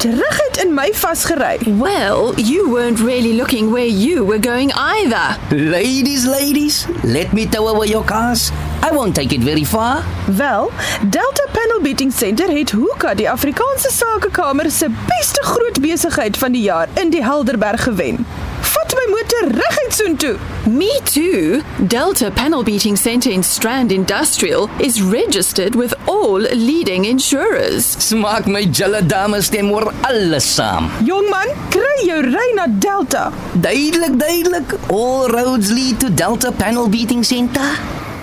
het reguit in my vasgery. Well, you weren't really looking where you were going either. Ladies, let me tow away your cars. I won't take it very far. Wel, Delta Panel Beating Center het Hoeka die Afrikaanse Sakekamer se beste groot besigheid van die jaar in die Helderberg gewen. Vat my motor reguit soontoe. Me too. Delta Panel Beating Center in Strand Industrial is registered with all leading insurers. Smaak my julle dames stem oor alles saam. Jongman, kry jou ry na Delta. Duidelik. All roads lead to Delta Panel Beating Center.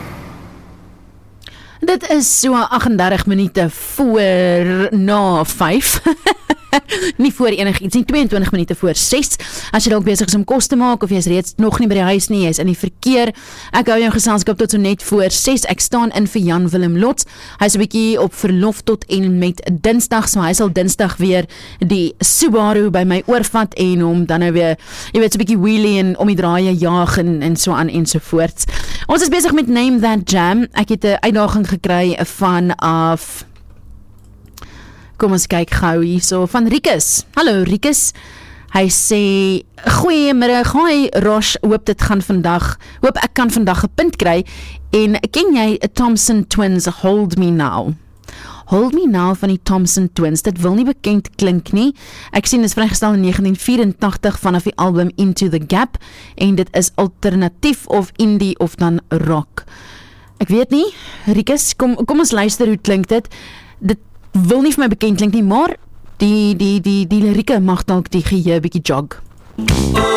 Dit is so 38 minute voor na 5. Nie voor enigiets nie, 22 minute voor 6. As jy dalk besig is om kos te maak, of jy is reeds nog nie by die huis nie, jy is in die verkeer. Ek hou jou geselskap tot so net voor 6. Ek staan in vir Jan Willem Lots. Hy is 'n bietjie op verlof tot en met Dinsdag, so hy sal Dinsdag weer die Subaru by my oorvat en hom dan nou weer, jy weet, so 'n bietjie wheelie en om die draaie jaag en so aan en so voort. Ons is besig met Name That Jam. Ek het 'n uitdaging gekry vanaf, kom ons kyk gou hierso, van Rikus. Hallo Rikus. Hy sê, goeiemiddag, hi Rosh, hoop ek kan vandag 'n punt kry. En ken jy Thompson Twins Hold Me Now? Hold Me Now van die Thompson Twins, dit wil nie bekend klink nie. Ek sien dit is vrygestel in 1984 vanaf die album Into the Gap, en dit is alternatief of indie of dan rock. Ek weet nie, Rikus, kom ons luister hoe klink dit. Dit wil nie vir my bekend klink nie, maar die lirieke mag dalk die geheue bietjie jog.